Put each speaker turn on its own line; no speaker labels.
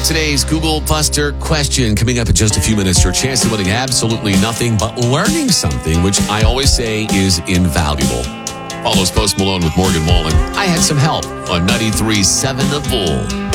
Today's Google Buster question coming up in just a few minutes. Your chance of winning absolutely nothing but learning something, which I always say is invaluable. Follows Post Malone with Morgan Wallen. I had some help on 93.7 The Bull.